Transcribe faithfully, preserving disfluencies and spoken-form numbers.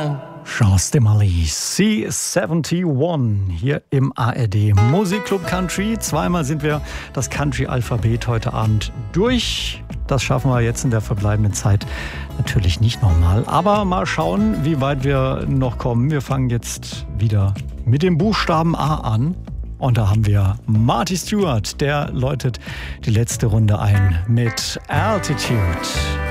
Chance de Mali, C einundsiebzig, hier im A R D Musikclub Country. Zweimal sind wir das Country-Alphabet heute Abend durch. Das schaffen wir jetzt in der verbleibenden Zeit natürlich nicht nochmal. Aber mal schauen, wie weit wir noch kommen. Wir fangen jetzt wieder mit dem Buchstaben A an. Und da haben wir Marty Stuart, der läutet die letzte Runde ein mit Altitude.